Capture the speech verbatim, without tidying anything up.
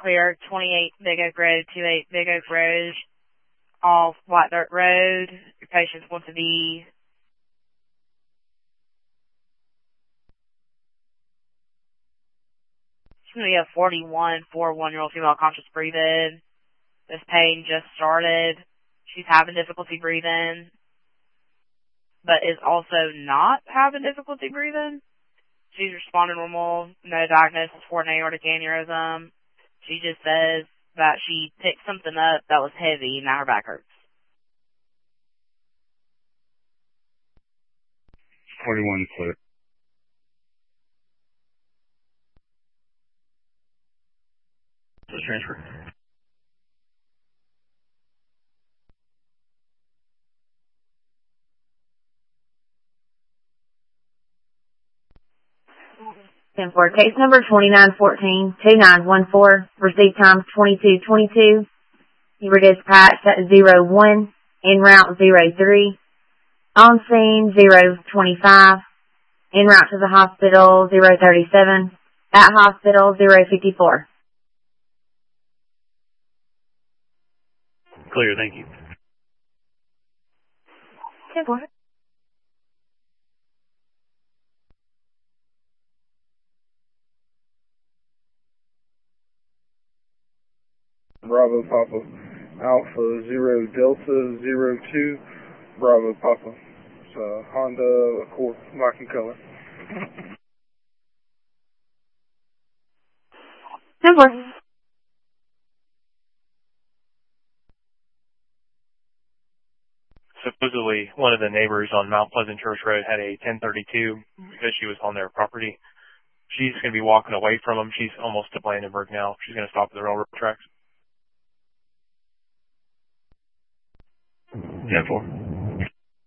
clear, twenty-eight Big Oak Road, twenty-eight Big Oak Road, off White Dirt Road. Your patient's going to be She's going to be a forty-one, forty-one-year-old female conscious breathing. This pain just started. She's having difficulty breathing, but is also not having difficulty breathing. She's responding normal, no diagnosis for an aortic aneurysm. She just says that she picked something up that was heavy, now her back hurts. forty-one clear. Let's transfer. ten four, case number twenty-nine fourteen, two nine one four, receive time twenty-two twenty-two. You were dispatched at zero one, en route zero three, on scene zero twenty-five, en route to the hospital zero thirty-seven, at hospital zero fifty-four. Clear, thank you. ten four. Bravo Papa, Alpha Zero Delta Zero Two, Bravo Papa. It's a Honda Accord, black in color. ten four. Supposedly, one of the neighbors on Mount Pleasant Church Road had a ten thirty-two because she was on their property. She's going to be walking away from them. She's almost to Blandenburg now. She's going to stop at the railroad tracks. ten four.